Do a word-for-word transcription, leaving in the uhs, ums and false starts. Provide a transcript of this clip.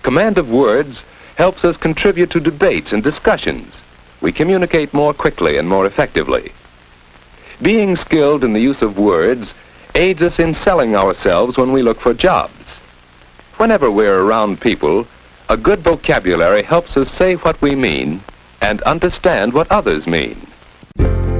Command of words helps us contribute to debates and discussions. We communicate more quickly and more effectively. Being skilled in the use of words aids us in selling ourselves when we look for jobs. Whenever we're around people, a good vocabulary helps us say what we mean and understand what others mean.